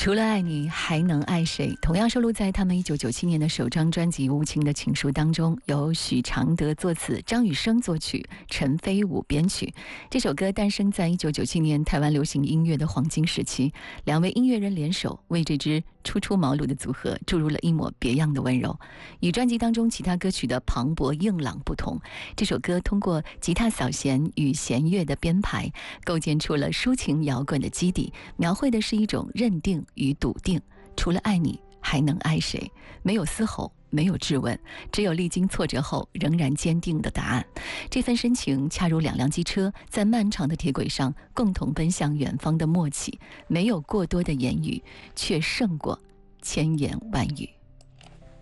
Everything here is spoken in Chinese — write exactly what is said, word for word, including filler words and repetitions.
除了爱你还能爱谁，同样收录在他们一九九七年的首张专辑《无情的情书》当中，由许常德作词，张雨生作曲，陈飞武编曲。这首歌诞生在一九九七年台湾流行音乐的黄金时期，两位音乐人联手为这支初出茅庐的组合注入了一抹别样的温柔。与专辑当中其他歌曲的磅礴硬朗不同，这首歌通过吉他扫弦与弦乐的编排，构建出了抒情摇滚的基底，描绘的是一种认定与笃定。除了爱你还能爱谁，没有嘶吼，没有质问，只有历经挫折后仍然坚定的答案。这份深情恰如两辆机车在漫长的铁轨上共同奔向远方的默契，没有过多的言语，却胜过千言万语。